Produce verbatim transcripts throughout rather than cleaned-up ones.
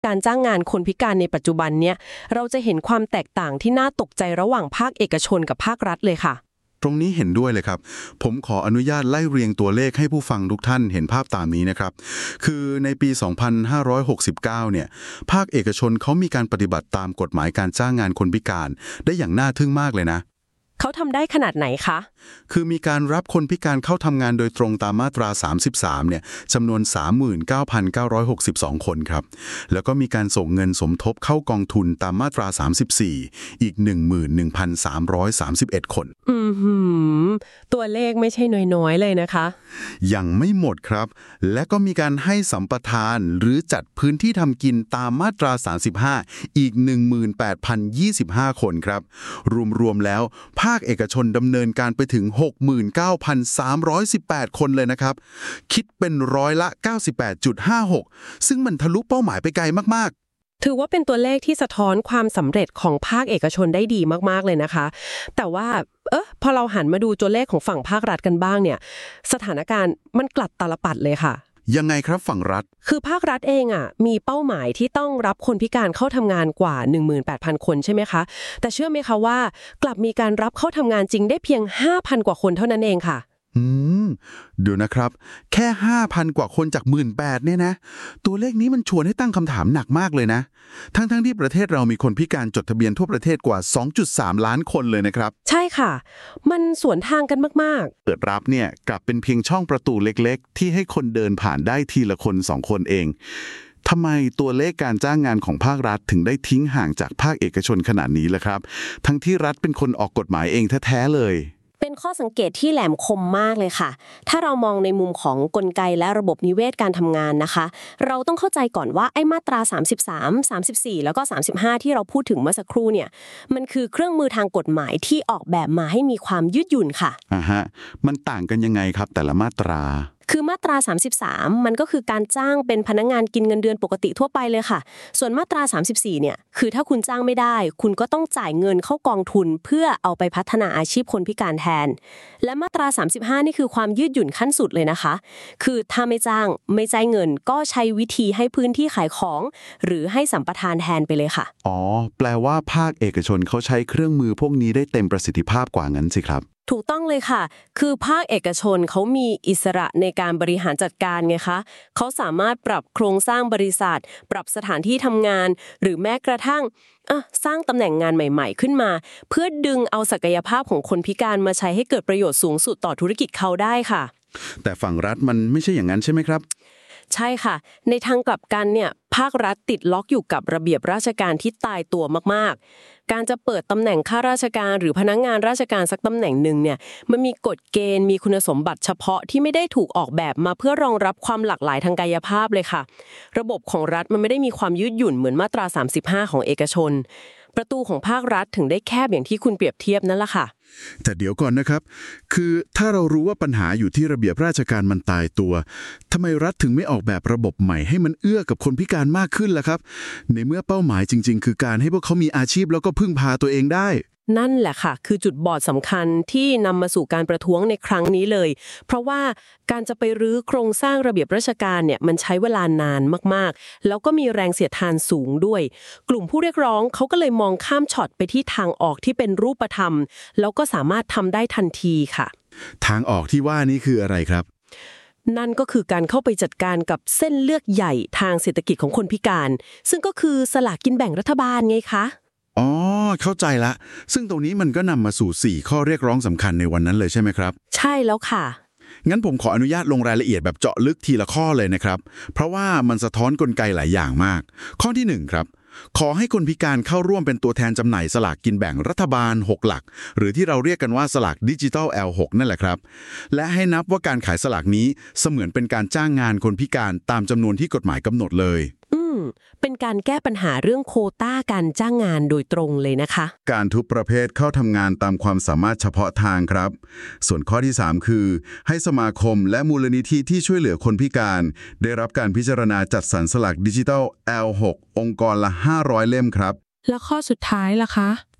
การจ้างงานคนพิการในปัจจุบันเนี่ยเราจะเห็นความแตกต่างที่น่าตกใจระหว่างภาคเอกชนกับภาครัฐเลยค่ะตรงนี้เห็นด้วยเลยครับผมขออนุญาตไล่เรียงตัวเลขให้ผู้ฟังทุกท่านเห็นภาพตามนี้นะครับคือในปี สองพันห้าร้อยหกสิบเก้า เนี่ยภาคเอกชนเขามีการปฏิบัติตามกฎหมายการจ้างงานคนพิการได้อย่างน่าทึ่งมากเลยนะเขาทำได้ขนาดไหนคะคือมีการรับคนพิการเข้าทำงานโดยตรงตามมาตราสามสิบสามเนี่ยจำนวน สามหมื่นเก้าพันเก้าร้อยหกสิบสอง คนครับแล้วก็มีการส่งเงินสมทบเข้ากองทุนตามมาตราสามสิบสี่อีก หนึ่งหมื่นหนึ่งพันสามร้อยสามสิบเอ็ด คนอือหือตัวเลขไม่ใช่น้อยๆเลยนะคะยังไม่หมดครับและก็มีการให้สัมปทานหรือจัดพื้นที่ทำกินตามมาตราสามสิบห้าอีก หนึ่งหมื่นแปดพันยี่สิบห้า คนครับรวมๆแล้วภาคเอกชนดำเนินการไปถึง หกหมื่นเก้าพันสามร้อยสิบแปด คนเลยนะครับคิดเป็นร้อยละ เก้าสิบแปดจุดห้าหก ซึ่งมันทะลุเป้าหมายไปไกลมากๆถือว่าเป็นตัวเลขที่สะท้อนความสำเร็จของภาคเอกชนได้ดีมากๆเลยนะคะแต่ว่าเออพอเราหันมาดูตัวเลขของฝั่งภาครัฐกันบ้างเนี่ยสถานการณ์มันกลับตาลปัดเลยค่ะยังไงครับฝั่งรัฐคือภาครัฐเองอ่ะมีเป้าหมายที่ต้องรับคนพิการเข้าทำงานกว่า หนึ่งหมื่นแปดพัน คนใช่ไหมคะแต่เชื่อไหมคะว่ากลับมีการรับเข้าทำงานจริงได้เพียง ห้าพัน กว่าคนเท่านั้นเองค่ะอืมเดี๋ยวนะครับแค่ ห้าพัน กว่าคนจาก หนึ่งหมื่นแปดพัน เนี่ยนะตัวเลขนี้มันชวนให้ตั้งคำถามหนักมากเลยนะทั้งๆที่ประเทศเรามีคนพิการจดทะเบียนทั่วประเทศกว่า สองจุดสาม ล้านคนเลยนะครับใช่ค่ะมันสวนทางกันมากๆเปิดรับเนี่ยกลับเป็นเพียงช่องประตูเล็กๆที่ให้คนเดินผ่านได้ทีละคนสองคนเองทำไมตัวเลขการจ้างงานของภาครัฐถึงได้ทิ้งห่างจากภาคเอกชนขนาดนี้ล่ะครับทั้งที่รัฐเป็นคนออกกฎหมายเองแท้ๆเลยเป็นข้อสังเกตที่แหลมคมมากเลยค่ะถ้าเรามองในมุมของกลไกและระบบนิเวศการทำงานนะคะเราต้องเข้าใจก่อนว่าไอ้มาตราสามสิบสาม สามสิบสี่แล้วก็สามสิบห้าที่เราพูดถึงเมื่อสักครู่เนี่ยมันคือเครื่องมือทางกฎหมายที่ออกแบบมาให้มีความยืดหยุ่นค่ะอ่าฮะมันต่างกันยังไงครับแต่ละมาตราคือมาตราสามสิบสามมันก็คือการจ้างเป็นพนักงานกินเงินเดือนปกติทั่วไปเลยค่ะส่วนมาตราสามสิบสี่เนี่ยคือถ้าคุณจ้างไม่ได้คุณก็ต้องจ่ายเงินเข้ากองทุนเพื่อเอาไปพัฒนาอาชีพคนพิการแทนและมาตราสามสิบห้านี่คือความยืดหยุ่นขั้นสุดเลยนะคะคือถ้าไม่จ้างไม่จ่ายเงินก็ใช้วิธีให้พื้นที่ขายของหรือให้สัมปทานแทนไปเลยค่ะอ๋อแปลว่าภาคเอกชนเขาใช้เครื่องมือพวกนี้ได้เต็มประสิทธิภาพกว่างั้นสิครับถูกต้องเลยค่ะคือภาคเอกชนเขามีอิสระในการบริหารจัดการไงคะเขาสามารถปรับโครงสร้างบริษัทปรับสถานที่ทำงานหรือแม้กระทั่งอ่ะสร้างตำแหน่งงานใหม่ๆขึ้นมาเพื่อดึงเอาศักยภาพของคนพิการมาใช้ให้เกิดประโยชน์สูงสุดต่อธุรกิจเขาได้ค่ะแต่ฝั่งรัฐมันไม่ใช่อย่างนั้นใช่ไหมครับใช่ค่ะในทางกลับกันเนี่ยภาครัฐติดล็อกอยู่กับระเบียบราชการที่ตายตัวมากๆการจะเปิดตำแหน่งข้าราชการหรือพนักงานราชการสักตำแหน่งหนึ่งเนี่ยมันมีกฎเกณฑ์มีคุณสมบัติเฉพาะที่ไม่ได้ถูกออกแบบมาเพื่อรองรับความหลากหลายทางกายภาพเลยค่ะระบบของรัฐมันไม่ได้มีความยืดหยุ่นเหมือนมาตราสามสิบห้าของเอกชนประตูของภาครัฐถึงได้แคบอย่างที่คุณเปรียบเทียบนั่นแหละค่ะแต่เดี๋ยวก่อนนะครับคือถ้าเรารู้ว่าปัญหาอยู่ที่ระเบียบราชการมันตายตัวทำไมรัฐถึงไม่ออกแบบระบบใหม่ให้มันเอื้อกับคนพิการมากขึ้นล่ะครับในเมื่อเป้าหมายจริงๆคือการให้พวกเขามีอาชีพแล้วก็พึ่งพาตัวเองได้นั่นแหละค่ะคือจุดบอดสำคัญที่นำมาสู่การประท้วงในครั้งนี้เลยเพราะว่าการจะไปรื้อโครงสร้างระเบียบราชการเนี่ยมันใช้เวลานานมากๆแล้วก็มีแรงเสียดทานสูงด้วยกลุ่มผู้เรียกร้องเขาก็เลยมองข้ามช็อตไปที่ทางออกที่เป็นรูปธรรมแล้วก็สามารถทำได้ทันทีค่ะทางออกที่ว่านี้คืออะไรครับนั่นก็คือการเข้าไปจัดการกับเส้นเลือดใหญ่ทางเศรษฐกิจของคนพิการซึ่งก็คือสลากกินแบ่งรัฐบาลไงคะอ๋อเข้าใจละซึ่งตรงนี้มันก็นำมาสู่สี่ข้อเรียกร้องสำคัญในวันนั้นเลยใช่ไหมครับใช่แล้วค่ะงั้นผมขออนุญาตลงรายละเอียดแบบเจาะลึกทีละข้อเลยนะครับเพราะว่ามันสะท้อนกลไกหลายอย่างมากข้อที่หนึ่งครับขอให้คนพิการเข้าร่วมเป็นตัวแทนจำหน่ายสลากกินแบ่งรัฐบาลหกหลักหรือที่เราเรียกกันว่าสลากดิจิทัล แอล หก นั่นแหละครับและให้นับว่าการขายสลากนี้เสมือนเป็นการจ้างงานคนพิการตามจำนวนที่กฎหมายกำหนดเลยอืมเป็นการแก้ปัญหาเรื่องโควต้าการจ้างงานโดยตรงเลยนะคะการทุกประเภทเข้าทำงานตามความสามารถเฉพาะทางครับส่วนข้อที่สามคือให้สมาคมและมูลนิธิที่ช่วยเหลือคนพิการได้รับการพิจารณาจัดสรรสลากดิจิทัล แอล หก องค์กรละห้าร้อยเล่มครับแล้วข้อสุดท้ายล่ะคะ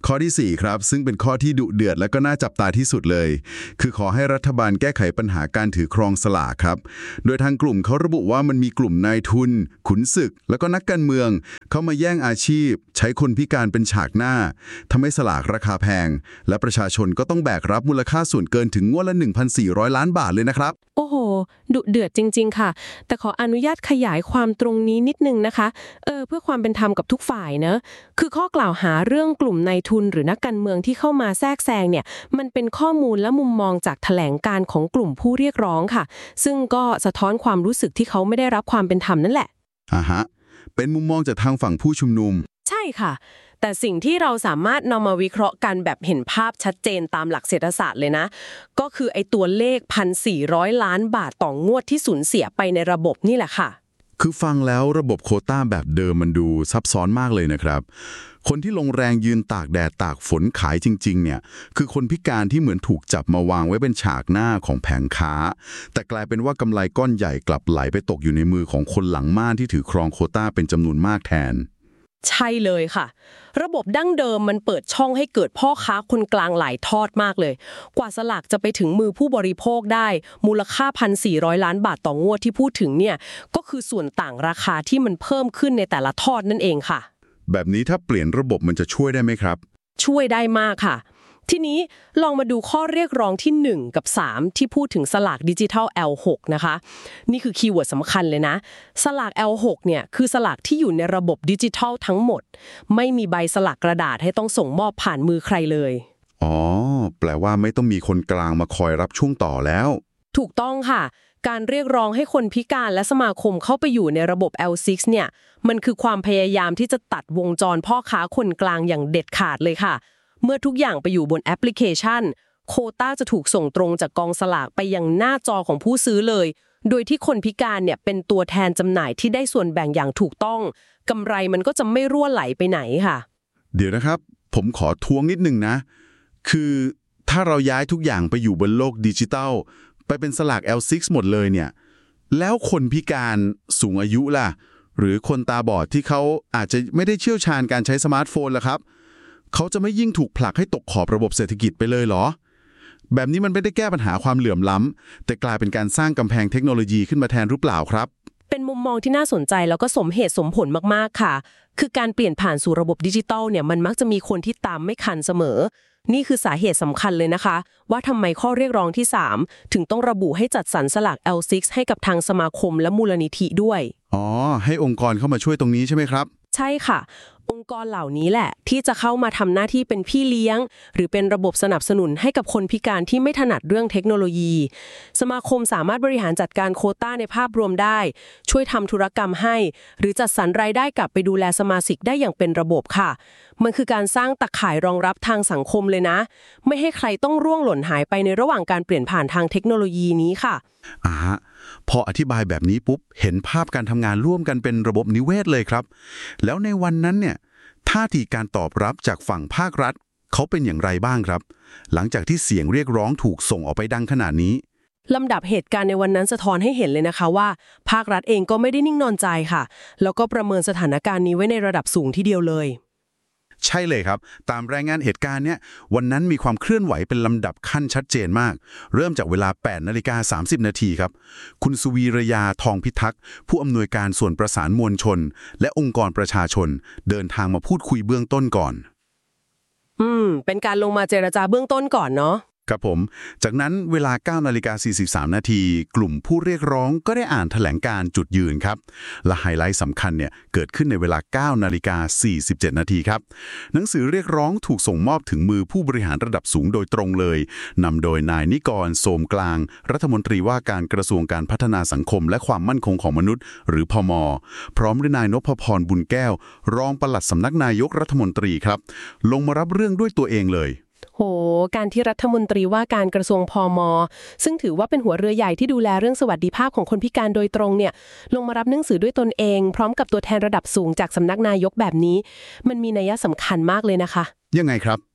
ข้อที่สี่ครับซึ่งเป็นข้อที่ดุเดือดและก็น่าจับตาที่สุดเลยคือขอให้รัฐบาลแก้ไขปัญหาการถือครองสลากครับโดยทางกลุ่มเขาระบุว่ามันมีกลุ่มนายทุนขุนศึกแล้วก็นักการเมืองเข้ามาแย่งอาชีพใช้คนพิการเป็นฉากหน้าทำให้สลากราคาแพงและประชาชนก็ต้องแบกรับมูลค่าส่วนเกินถึงงวดละ หนึ่งพันสี่ร้อย ล้านบาทเลยนะครับโอ้โหดุเดือดจริงๆค่ะแต่ขออนุญาตขยายความตรงนี้นิดนึงนะคะเออเพื่อความเป็นธรรมกับทุกฝ่ายเนอะคือข้อกล่าวหาเรื่องกลุ่มนายทุนหรือนักการเมืองที่เข้ามาแทรกแซงเนี่ยมันเป็นข้อมูลและมุมมองจากแถลงการของกลุ่มผู้เรียกร้องค่ะซึ่งก็สะท้อนความรู้สึกที่เขาไม่ได้รับความเป็นธรรมนั่นแหละอ่าฮะเป็นมุมมองจากทางฝั่งผู้ชุมนุมใช่ค่ะแต่สิ่งที่เราสามารถนำมาวิเคราะห์กันแบบเห็นภาพชัดเจนตามหลักเศรษฐศาสตร์เลยนะก็คือไอ้ตัวเลข หนึ่งพันสี่ร้อย ล้านบาทต่องวดที่สูญเสียไปในระบบนี่แหละค่ะคือฟังแล้วระบบโควต้าแบบเดิมมันดูซับซ้อนมากเลยนะครับคนที่ลงแรงยืนตากแดดตากฝนขายจริงๆเนี่ยคือคนพิการที่เหมือนถูกจับมาวางไว้เป็นฉากหน้าของแผงค้าแต่กลายเป็นว่ากำไรก้อนใหญ่กลับไหลไปตกอยู่ในมือของคนหลังม่านที่ถือครองโควต้าเป็นจำนวนมากแทนใช่เลยค่ะระบบดั้งเดิมมันเปิดช่องให้เกิดพ่อค้าคนกลางหลายทอดมากเลยกว่าสลากจะไปถึงมือผู้บริโภคได้มูลค่า หนึ่งพันสี่ร้อย ล้านบาทต่องวดที่พูดถึงเนี่ยก็คือส่วนต่างราคาที่มันเพิ่มขึ้นในแต่ละทอดนั่นเองค่ะแบบนี้ถ้าเปลี่ยนระบบมันจะช่วยได้ไหมครับช่วยได้มากค่ะทีนี้ลองมาดูข้อเรียกร้องที่หนึ่งกับสามที่พูดถึงสลากดิจิทัล แอล หก นะคะนี่คือคีย์เวิร์ดสำคัญเลยนะสลาก แอล หก เนี่ยคือสลากที่อยู่ในระบบดิจิทัลทั้งหมดไม่มีใบสลากกระดาษให้ต้องส่งมอบผ่านมือใครเลยอ๋อแปลว่าไม่ต้องมีคนกลางมาคอยรับช่วงต่อแล้วถูกต้องค่ะการเรียกร้องให้คนพิการและสมาคมเข้าไปอยู่ในระบบ แอล ซิกซ์ เนี่ยมันคือความพยายามที่จะตัดวงจรพ่อค้าคนกลางอย่างเด็ดขาดเลยค่ะเมื่อทุกอย่างไปอยู่บนแอปพลิเคชันโควต้าจะถูกส่งตรงจากกองสลากไปยังหน้าจอของผู้ซื้อเลยโดยที่คนพิการเนี่ยเป็นตัวแทนจำหน่ายที่ได้ส่วนแบ่งอย่างถูกต้องกำไรมันก็จะไม่รั่วไหลไปไหนค่ะเดี๋ยวนะครับผมขอทวงนิดนึงนะคือถ้าเราย้ายทุกอย่างไปอยู่บนโลกดิจิทัลไปเป็นสลาก แอล ซิกซ์ หมดเลยเนี่ยแล้วคนพิการสูงอายุล่ะหรือคนตาบอดที่เขาอาจจะไม่ได้เชี่ยวชาญการใช้สมาร์ทโฟนล่ะครับเขาจะไม่ยิ่งถูกผลักให้ตกขอบระบบเศรษฐกิจไปเลยเหรอแบบนี้มันไม่ได้แก้ปัญหาความเหลื่อมล้ำแต่กลายเป็นการสร้างกำแพงเทคโนโลยีขึ้นมาแทนหรือเปล่าครับเป็นมุมมองที่น่าสนใจแล้วก็สมเหตุสมผลมากๆค่ะคือการเปลี่ยนผ่านสู่ระบบดิจิทัลเนี่ยมันมักจะมีคนที่ตามไม่ทันเสมอนี่คือสาเหตุสำคัญเลยนะคะว่าทำไมข้อเรียกร้องที่สามถึงต้องระบุให้จัดสรรสลาก แอล ซิกซ์ ให้กับทางสมาคมและมูลนิธิด้วยอ๋อให้องค์กรเข้ามาช่วยตรงนี้ใช่ไหมครับใช่ค่ะองค์กรเหล่านี้แหละที่จะเข้ามาทำหน้าที่เป็นพี่เลี้ยงหรือเป็นระบบสนับสนุนให้กับคนพิการที่ไม่ถนัดเรื่องเทคโนโลยีสมาคมสามารถบริหารจัดการโควต้าในภาพรวมได้ช่วยทำธุรกรรมให้หรือจัดสรรรายได้กลับไปดูแลสมาชิกได้อย่างเป็นระบบค่ะมันคือการสร้างตะข่ายรองรับทางสังคมเลยนะไม่ให้ใครต้องร่วงหล่นหายไปในระหว่างการเปลี่ยนผ่านทางเทคโนโลยีนี้ค่ะอ่าพออธิบายแบบนี้ปุ๊บเห็นภาพการทำงานร่วมกันเป็นระบบนิเวศเลยครับแล้วในวันนั้นเนี่ยท่าทีการตอบรับจากฝั่งภาครัฐเขาเป็นอย่างไรบ้างครับหลังจากที่เสียงเรียกร้องถูกส่งออกไปดังขนาดนี้ลำดับเหตุการณ์ในวันนั้นสะท้อนให้เห็นเลยนะคะว่าภาครัฐเองก็ไม่ได้นิ่งนอนใจค่ะแล้วก็ประเมินสถานการณ์นี้ไว้ในระดับสูงทีเดียวเลยใช่เลยครับตามรายงานเหตุการณ์เนี้ยวันนั้นมีความเคลื่อนไหวเป็นลำดับขั้นชัดเจนมากเริ่มจากเวลา แปดนาฬิกาสามสิบนาทีครับคุณสุวีรยาทองพิทักษ์ผู้อำนวยการส่วนประสานมวลชนและองค์กรประชาชนเดินทางมาพูดคุยเบื้องต้นก่อนอืมเป็นการลงมาเจรจาเบื้องต้นก่อนเนาะครับผมจากนั้นเวลา เก้านาฬิกาสี่สิบสามนาทีกลุ่มผู้เรียกร้องก็ได้อ่านแถลงการจุดยืนครับและไฮไลท์สำคัญเนี่ยเกิดขึ้นในเวลา เก้านาฬิกาสี่สิบเจ็ดนาทีครับหนังสือเรียกร้องถูกส่งมอบถึงมือผู้บริหารระดับสูงโดยตรงเลยนำโดยนายนิกรโสมกลางรัฐมนตรีว่าการกระทรวงการพัฒนาสังคมและความมั่นคงของมนุษย์หรือพม.พร้อมด้วยนายนพพรบุญแก้วรองปลัดสำนักนายกรัฐมนตรีครับลงมารับเรื่องด้วยตัวเองเลยโหการที่รัฐมนตรีว่าการกระทรวงพม.ซึ่งถือว่าเป็นหัวเรือใหญ่ที่ดูแลเรื่องสวัสดิภาพของคนพิการโดยตรงเนี่ยลงมารับหนังสือด้วยตนเองพร้อมกับตัวแทนระดับสูงจากสำนักนายกแบบนี้มันมีนัยสำคัญมากเลยนะคะยังไงครับ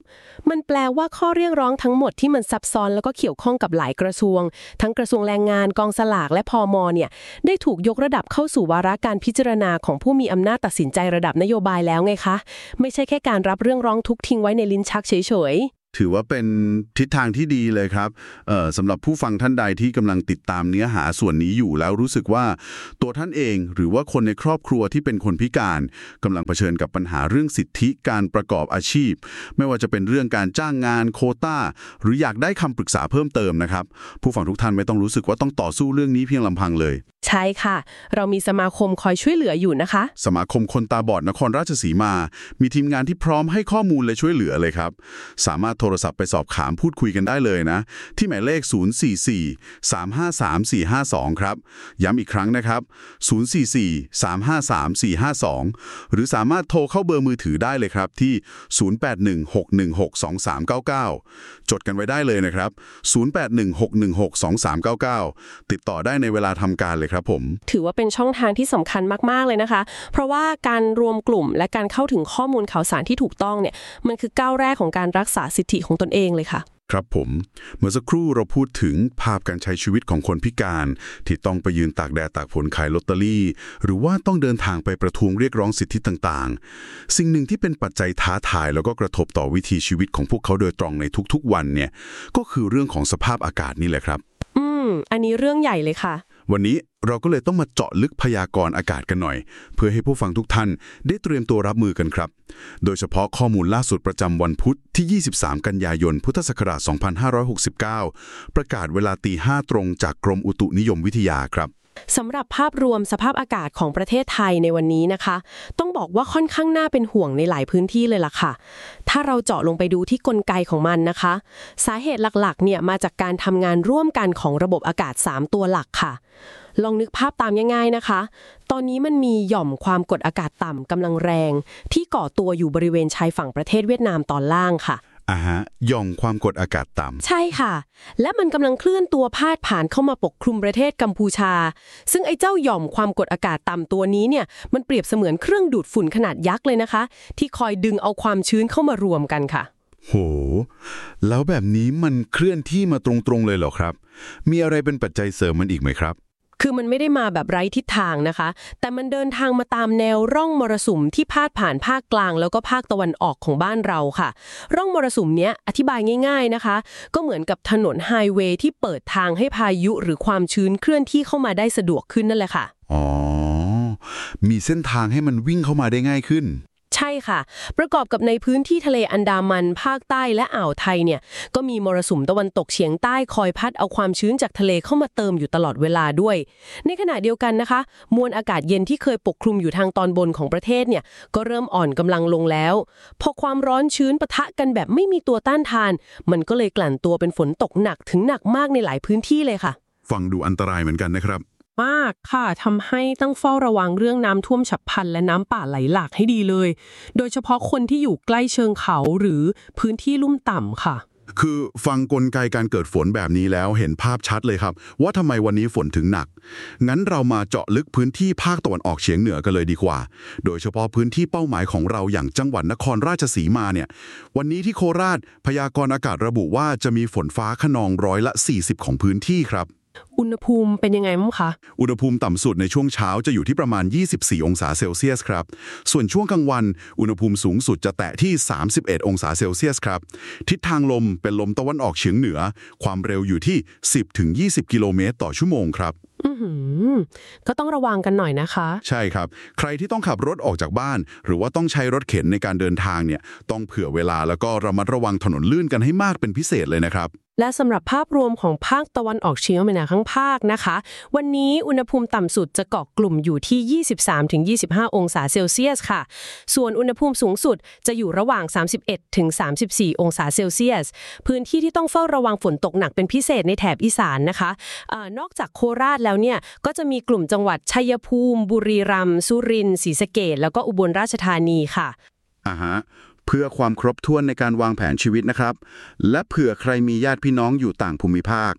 มันแปลว่าข้อเรียกร้องทั้งหมดที่มันซับซ้อนแล้วก็เกี่ยวข้องกับหลายกระทรวงทั้งกระทรวงแรงงานกองสลากและพม.เนี่ยได้ถูกยกระดับเข้าสู่วาระการพิจารณาของผู้มีอำนาจตัดสินใจระดับนโยบายแล้วไงคะไม่ใช่แค่การรับเรื่องร้องทุกข์ทิ้งไว้ในลิ้นชักเฉยๆถือว่าเป็นทิศทางที่ดีเลยครับเอ่อสำหรับผู้ฟังท่านใดที่กำลังติดตามเนื้อหาส่วนนี้อยู่แล้วรู้สึกว่าตัวท่านเองหรือว่าคนในครอบครัวที่เป็นคนพิการกำลังเผชิญกับปัญหาเรื่องสิทธิการประกอบอาชีพไม่ว่าจะเป็นเรื่องการจ้างงานโควต้าหรืออยากได้คำปรึกษาเพิ่มเติมนะครับผู้ฟังทุกท่านไม่ต้องรู้สึกว่าต้องต่อสู้เรื่องนี้เพียงลำพังเลยใช่ค่ะเรามีสมาคมคอยช่วยเหลืออยู่นะคะสมาคมคนตาบอดนครราชสีมามีทีมงานที่พร้อมให้ข้อมูลและช่วยเหลือเลยครับสามารถโทรศัพท์ไปสอบถามพูดคุยกันได้เลยนะที่หมายเลขศูนย์ สี่ สี่ สาม ห้า สาม สี่ ห้า สองครับย้ำอีกครั้งนะครับศูนย์ สี่ สี่ สาม ห้า สาม สี่ ห้า สองหรือสามารถโทรเข้าเบอร์มือถือได้เลยครับที่ศูนย์ แปด หนึ่ง หก หนึ่ง หก สอง สาม เก้า เก้าจดกันไว้ได้เลยนะครับศูนย์ แปด หนึ่ง หก หนึ่ง หก สอง สาม เก้า เก้าติดต่อได้ในเวลาทำการเลยครับผมถือว่าเป็นช่องทางที่สำคัญมากๆเลยนะคะเพราะว่าการรวมกลุ่มและการเข้าถึงข้อมูลข่าวสารที่ถูกต้องเนี่ยมันคือก้าวแรกของการรักษาสิทธิของตนเองเลยค่ะครับผมเมื่อสักครู่เราพูดถึงภาพการใช้ชีวิตของคนพิการที่ต้องไปยืนตากแดดตากฝนขายลอตเตอรี่หรือว่าต้องเดินทางไปประท้วงเรียกร้องสิทธิต่างๆสิ่งหนึ่งที่เป็นปัจจัยท้าทายแล้วก็กระทบต่อวิถีชีวิตของพวกเขาโดยตรงในทุกๆวันเนี่ยก็คือเรื่องของสภาพอากาศนี่แหละครับอืมอันนี้เรื่องใหญ่เลยค่ะวันนี้เราก็เลยต้องมาเจาะลึกพยากรณ์อากาศกันหน่อยเพื่อให้ผู้ฟังทุกท่านได้เตรียมตัวรับมือกันครับโดยเฉพาะข้อมูลล่าสุดประจำวันพุธที่ยี่สิบสามกันยายนพุทธศักราชสองพันห้าร้อยหกสิบเก้าประกาศเวลาตีห้าตรงจากกรมอุตุนิยมวิทยาครับสำหรับภาพรวมสภาพอากาศของประเทศไทยในวันนี้นะคะต้องบอกว่าค่อนข้างน่าเป็นห่วงในหลายพื้นที่เลยล่ะค่ะถ้าเราเจาะลงไปดูที่กลไกของมันนะคะสาเหตุหลักๆเนี่ยมาจากการทำงานร่วมกันของระบบอากาศสามตัวหลักค่ะลองนึกภาพตามง่ายๆนะคะตอนนี้มันมีหย่อมความกดอากาศต่ำกำลังแรงที่ก่อตัวอยู่บริเวณชายฝั่งประเทศเวียดนามตอนล่างค่ะอ่าฮะหย่อมความกดอากาศต่ำใช่ค่ะและมันกำลังเคลื่อนตัวพาดผ่านเข้ามาปกคลุมประเทศกัมพูชาซึ่งไอ้เจ้าหย่อมความกดอากาศต่ำตัวนี้เนี่ยมันเปรียบเสมือนเครื่องดูดฝุ่นขนาดยักษ์เลยนะคะที่คอยดึงเอาความชื้นเข้ามารวมกันค่ะโหแล้วแบบนี้มันเคลื่อนที่มาตรงๆเลยเหรอครับมีอะไรเป็นปัจจัยเสริมมันอีกไหมครับคือมันไม่ได้มาแบบไร้ทิศทางนะคะแต่มันเดินทางมาตามแนวร่องมรสุมที่พาดผ่านภาคกลางแล้วก็ภาคตะวันออกของบ้านเราค่ะร่องมรสุมเนี้ยอธิบายง่ายๆนะคะก็เหมือนกับถนนไฮเวย์ที่เปิดทางให้พายุหรือความชื้นเคลื่อนที่เข้ามาได้สะดวกขึ้นนั่นแหละค่ะอ๋อมีเส้นทางให้มันวิ่งเข้ามาได้ง่ายขึ้นใช่ค่ะประกอบกับในพื้นที่ทะเลอันดามันภาคใต้และอ่าวไทยเนี่ยก็มีมรสุมตะวันตกเฉียงใต้คอยพัดเอาความชื้นจากทะเลเข้ามาเติมอยู่ตลอดเวลาด้วยในขณะเดียวกันนะคะมวลอากาศเย็นที่เคยปกคลุมอยู่ทางตอนบนของประเทศเนี่ยก็เริ่มอ่อนกำลังลงแล้วพอความร้อนชื้นปะทะกันแบบไม่มีตัวต้านทานมันก็เลยกลั่นตัวเป็นฝนตกหนักถึงหนักมากในหลายพื้นที่เลยค่ะฟังดูอันตรายเหมือนกันนะครับมากค่ะทำให้ต้องเฝ้าระวังเรื่องน้ำท่วมฉับพลันและน้ำป่าไหลหลากให้ดีเลยโดยเฉพาะคนที่อยู่ใกล้เชิงเขาหรือพื้นที่ลุ่มต่ำค่ะคือฟังกลไกการเกิดฝนแบบนี้แล้วเห็นภาพชัดเลยครับว่าทำไมวันนี้ฝนถึงหนักงั้นเรามาเจาะลึกพื้นที่ภาคตะวันออกเฉียงเหนือกันเลยดีกว่าโดยเฉพาะพื้นที่เป้าหมายของเราอย่างจังหวัดนครราชสีมาเนี่ยวันนี้ที่โคราชพยากรณ์อากาศระบุว่าจะมีฝนฟ้าคะนองร้อยละสี่สิบของพื้นที่ครับอุณหภูมิเป็นยังไงมั้งคะอุณหภูมิต่ำสุดในช่วงเช้าจะอยู่ที่ประมาณยี่สิบสี่องศาเซลเซียสครับส่วนช่วงกลางวันอุณหภูมิสูงสุดจะแตะที่สามสิบเอ็ดองศาเซลเซียสครับทิศทางลมเป็นลมตะวันออกเฉียงเหนือความเร็วอยู่ที่ สิบถึงยี่สิบ กิโลเมตรต่อชั่วโมงครับอือหือก็ต้องระวังกันหน่อยนะคะใช่ครับใครที่ต้องขับรถออกจากบ้านหรือว่าต้องใช้รถเข็นในการเดินทางเนี่ยต้องเผื่อเวลาแล้วก็ระมัดระวังถนนลื่นกันให้มากเป็นพิเศษเลยนะครับและสำหรับภาพรวมของภาคตะวันออกเฉียงเหนือทั้งภาคนะคะวันนี้อุณหภูมิต่ำสุดจะเกาะกลุ่มอยู่ที่ ยี่สิบสามถึงยี่สิบห้า องศาเซลเซียสค่ะส่วนอุณหภูมิสูงสุดจะอยู่ระหว่าง สามสิบเอ็ดถึงสามสิบสี่ องศาเซลเซียสพื้นที่ที่ต้องเฝ้าระวังฝนตกหนักเป็นพิเศษในแถบอีสานนะคะเอ่อนอกจากโคราชแล้วเนี่ยก็จะมีกลุ่มจังหวัดชัยภูมิบุรีรัมย์สุรินทร์ศรีสะเกษแล้วก็อุบลราชธานีค่ะอ่าฮะเพื่อความครบถ้วนในการวางแผนชีวิตนะครับและเผื่อใครมีญาติพี่น้องอยู่ต่างภูมิภาค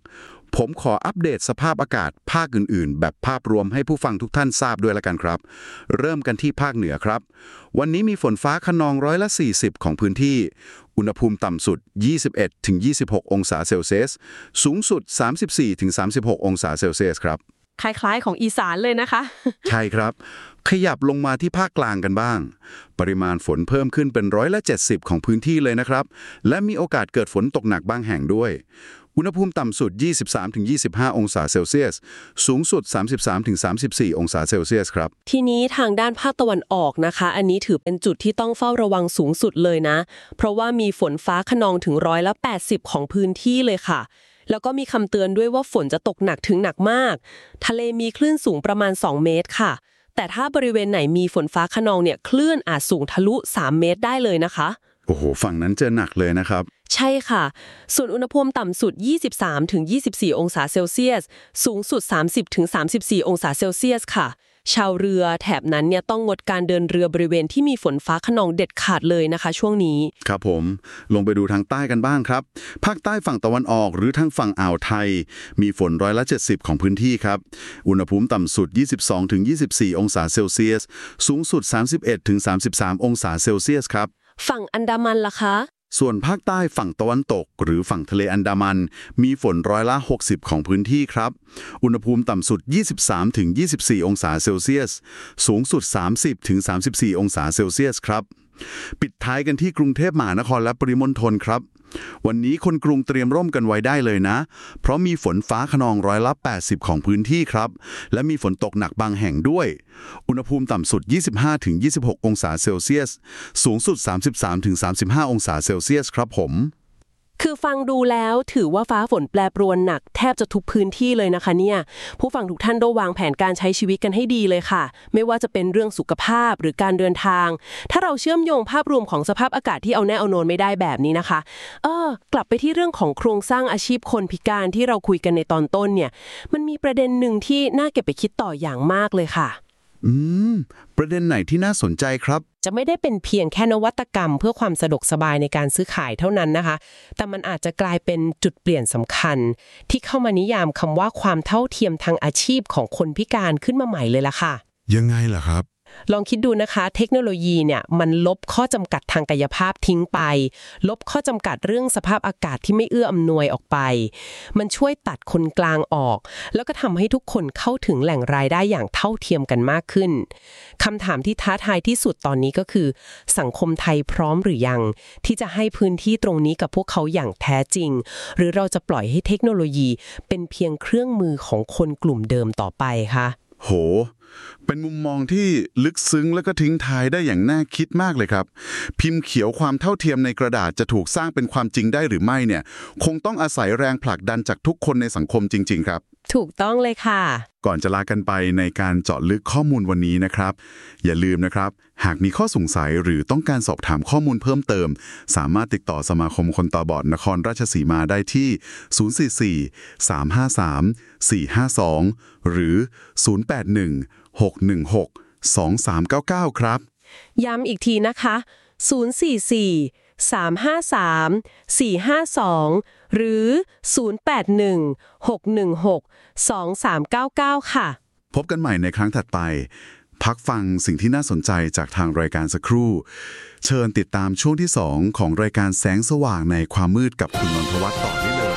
ผมขออัปเดตสภาพอากาศภาคอื่นๆแบบภาพรวมให้ผู้ฟังทุกท่านทราบด้วยละกันครับเริ่มกันที่ภาคเหนือครับวันนี้มีฝนฟ้าคะนองร้อยละสี่สิบของพื้นที่อุณหภูมิต่ำสุด ยี่สิบเอ็ดถึงยี่สิบหก องศาเซลเซียสสูงสุด สามสิบสี่ถึงสามสิบหก องศาเซลเซียสครับคล้ายๆของอีสานเลยนะคะใช่ครับขยับลงมาที่ภาคกลางกันบ้างปริมาณฝนเพิ่มขึ้นเป็นร้อยละเจ็ดสิบของพื้นที่เลยนะครับและมีโอกาสเกิดฝนตกหนักบางแห่งด้วยอุณหภูมิต่ำสุด ยี่สิบสามถึงยี่สิบห้า องศาเซลเซียสสูงสุด สามสิบสามถึงสามสิบสี่ องศาเซลเซียสครับทีนี้ทางด้านภาคตะวันออกนะคะอันนี้ถือเป็นจุดที่ต้องเฝ้าระวังสูงสุดเลยนะเพราะว่ามีฝนฟ้าคะนองถึงร้อยละแปดสิบของพื้นที่เลยค่ะแล้วก็มีคำเตือนด้วยว่าฝนจะตกหนักถึงหนักมากทะเลมีคลื่นสูงประมาณสองเมตรค่ะแต่ถ้าบริเวณไหนมีฝนฟ้าคะนองเนี่ยคลื่นอาจสูงทะลุสามเมตรได้เลยนะคะโอ้โหฝั่งนั้นเจอหนักเลยนะครับใช่ค่ะส่วนอุณหภูมิต่ำสุด ยี่สิบสามถึงยี่สิบสี่ องศาเซลเซียสสูงสุด สามสิบถึงสามสิบสี่ องศาเซลเซียสค่ะชาวเรือแถบนั้นเนี่ยต้องงดการเดินเรือบริเวณที่มีฝนฟ้าคะนองเด็ดขาดเลยนะคะช่วงนี้ครับผมลงไปดูทางใต้กันบ้างครับภาคใต้ฝั่งตะวันออกหรือทางฝั่งอ่าวไทยมีฝนร้อยละเจ็ดสิบของพื้นที่ครับอุณหภูมิต่ำสุด ยี่สิบสองถึงยี่สิบสี่ องศาเซลเซียสสูงสุด สามสิบเอ็ดถึงสามสิบสาม องศาเซลเซียสครับฝั่งอันดามันล่ะคะส่วนภาคใต้ฝั่งตะวันตกหรือฝั่งทะเลอันดามันมีฝนร้อยละหกสิบของพื้นที่ครับอุณหภูมิต่ำสุด ยี่สิบสามถึงยี่สิบสี่ องศาเซลเซียสสูงสุด สามสิบถึงสามสิบสี่ องศาเซลเซียสครับปิดท้ายกันที่กรุงเทพมหานครและปริมณฑลครับวันนี้คนกรุงเตรียมร่มกันไว้ได้เลยนะเพราะมีฝนฟ้าคะนองร้อยละแปดสิบของพื้นที่ครับและมีฝนตกหนักบางแห่งด้วยอุณหภูมิต่ำสุด ยี่สิบห้าถึงยี่สิบหก องศาเซลเซียสสูงสุด สามสิบสามถึงสามสิบห้า องศาเซลเซียสครับผมคือฟังดูแล้วถือว่าฟ้าฝนแปรปรวนหนักแทบจะทุกพื้นที่เลยนะคะเนี่ยผู้ฟังทุกท่านต้องวางแผนการใช้ชีวิตกันให้ดีเลยค่ะไม่ว่าจะเป็นเรื่องสุขภาพหรือการเดินทางถ้าเราเชื่อมโยงภาพรวมของสภาพอากาศที่เอาแน่เอานอนไม่ได้แบบนี้นะคะเออกลับไปที่เรื่องของโครงสร้างอาชีพคนพิการที่เราคุยกันในตอนต้นเนี่ยมันมีประเด็นหนึ่งที่น่าเก็บไปคิดต่ออย่างมากเลยค่ะอืมประเด็นไหนที่น่าสนใจครับจะไม่ได้เป็นเพียงแค่นวัตกรรมเพื่อความสะดวกสบายในการซื้อขายเท่านั้นนะคะแต่มันอาจจะกลายเป็นจุดเปลี่ยนสำคัญที่เข้ามานิยามคำว่าความเท่าเทียมทางอาชีพของคนพิการขึ้นมาใหม่เลยล่ะค่ะยังไงล่ะครับลองคิดดูนะคะเทคโนโลยีเนี่ยมันลบข้อจำกัดทางกายภาพทิ้งไปลบข้อจำกัดเรื่องสภาพอากาศที่ไม่เอื้ออำนวยออกไปมันช่วยตัดคนกลางออกแล้วก็ทำให้ทุกคนเข้าถึงแหล่งรายได้อย่างเท่าเทียมกันมากขึ้นคำถามที่ท้าทายที่สุดตอนนี้ก็คือสังคมไทยพร้อมหรือยังที่จะให้พื้นที่ตรงนี้กับพวกเขาอย่างแท้จริงหรือเราจะปล่อยให้เทคโนโลยีเป็นเพียงเครื่องมือของคนกลุ่มเดิมต่อไปคะโหเป็นมุมมองที่ลึกซึ้งและก็ทิ้งท้ายได้อย่างน่าคิดมากเลยครับพิมพ์เขียวความเท่าเทียมในกระดาษจะถูกสร้างเป็นความจริงได้หรือไม่เนี่ยคงต้องอาศัยแรงผลักดันจากทุกคนในสังคมจริงๆครับถูกต้องเลยค่ะก่อนจะลากันไปในการเจาะลึกข้อมูลวันนี้นะครับอย่าลืมนะครับหากมีข้อสงสัยหรือต้องการสอบถามข้อมูลเพิ่มเติมสามารถติดต่อสมาคมคนตาบอดนครราชสีมาได้ที่ ศูนย์ สี่ สี่ สาม ห้า สาม สี่ ห้า สอง หรือ ศูนย์ แปด หนึ่ง หก หนึ่ง หก สอง สาม เก้า เก้า ครับย้ำอีกทีนะคะ ศูนย์ สี่ สี่ สาม ห้า สาม สี่ ห้า สอง หรือ ศูนย์ แปด หนึ่ง หก หนึ่ง หก สอง สาม เก้า เก้า ค่ะพบกันใหม่ในครั้งถัดไปพักฟังสิ่งที่น่าสนใจจากทางรายการสักครู่เชิญติดตามช่วงที่สองของรายการแสงสว่างในความมืดกับคุณนนทวัฒน์ต่อได้เลย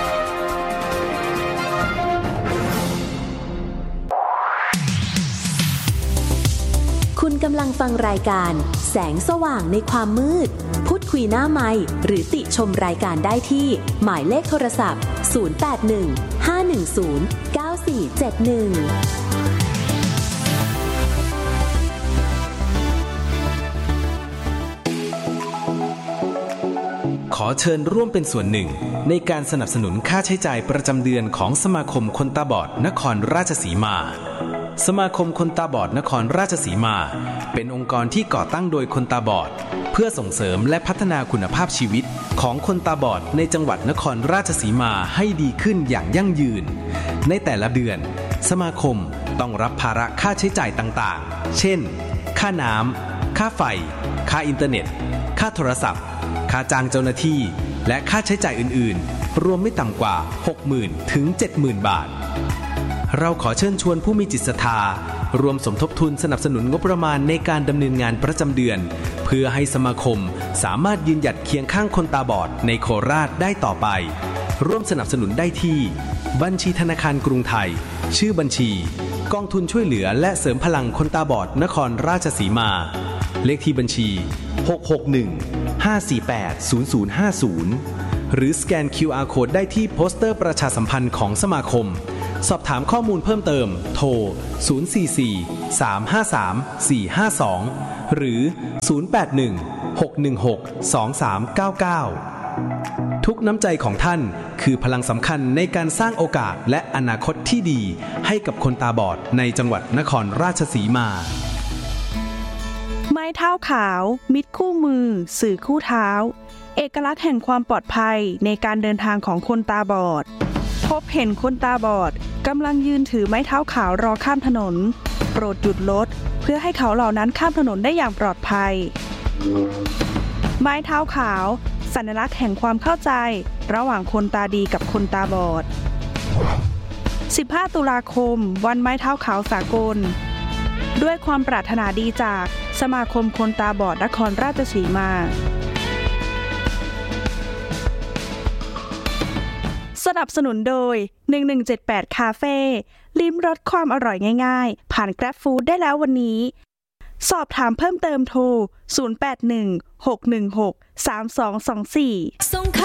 คุณกำลังฟังรายการแสงสว่างในความมืดพูดคุยหน้าไมค์หรือติชมรายการได้ที่หมายเลขโทรศัพท์ศูนย์ แปด หนึ่ง ห้า หนึ่ง ศูนย์ เก้า สี่ เจ็ด หนึ่งขอเชิญร่วมเป็นส่วนหนึ่งในการสนับสนุนค่าใช้จ่ายประจำเดือนของสมาคมคนตาบอดนครราชสีมาสมาคมคนตาบอดนครราชสีมาเป็นองค์กรที่ก่อตั้งโดยคนตาบอดเพื่อส่งเสริมและพัฒนาคุณภาพชีวิตของคนตาบอดในจังหวัดนครราชสีมาให้ดีขึ้นอย่างยั่งยืนในแต่ละเดือนสมาคมต้องรับภาระค่าใช้จ่ายต่างๆเช่นค่าน้ำค่าไฟค่าอินเทอร์เน็ตค่าโทรศัพท์ค่าจ้างเจ้าหน้าที่และค่าใช้จ่ายอื่นๆรวมไม่ต่ำกว่า หกหมื่น ถึง เจ็ดหมื่น บาทเราขอเชิญชวนผู้มีจิตศรัทธารวมสมทบทุนสนับสนุนงบประมาณในการดำเนินงานประจำเดือนเพื่อให้สมาคมสามารถยืนหยัดเคียงข้างคนตาบอดในโคราชได้ต่อไปร่วมสนับสนุนได้ที่บัญชีธนาคารกรุงไทยชื่อบัญชีกองทุนช่วยเหลือและเสริมพลังคนตาบอดนครราชสีมาเลขที่บัญชีหก หก หนึ่ง ห้า สี่ แปด ศูนย์ ศูนย์ ห้า ศูนย์หรือสแกน คิว อาร์ Code ได้ที่โปสเตอร์ประชาสัมพันธ์ของสมาคมสอบถามข้อมูลเพิ่มเติมโทรศูนย์ สี่ สี่ สาม ห้า สาม สี่ ห้า สองหรือศูนย์ แปด หนึ่ง หก หนึ่ง หก สอง สาม เก้า เก้าทุกน้ำใจของท่านคือพลังสำคัญในการสร้างโอกาสและอนาคตที่ดีให้กับคนตาบอดในจังหวัดนครราชสีมาไม้เท้าขาวมิตรคู่มือสื่อคู่เท้าเอกลักษณ์แห่งความปลอดภัยในการเดินทางของคนตาบอดพบเห็นคนตาบอดกำลังยืนถือไม้เท้าขาวรอข้ามถนนโปรดหยุดรถเพื่อให้เขาเหล่านั้นข้ามถนนได้อย่างปลอดภัยไม้เท้าขาวสัญลักษณ์แห่งความเข้าใจระหว่างคนตาดีกับคนตาบอดสิบห้าตุลาคมวันไม้เท้าขาวสากลด้วยความปรารถนาดีจากสมาคมคนตาบอดนครราชสีมาสนับสนุนโดยหนึ่งหนึ่งเจ็ดแปดคาเฟ่ลิ้มรสความอร่อยง่ายๆผ่าน Grab Food ได้แล้ววันนี้สอบถามเพิ่มเติมโทรศูนย์ แปด หนึ่ง หก หนึ่ง หก สาม สอง สอง สี่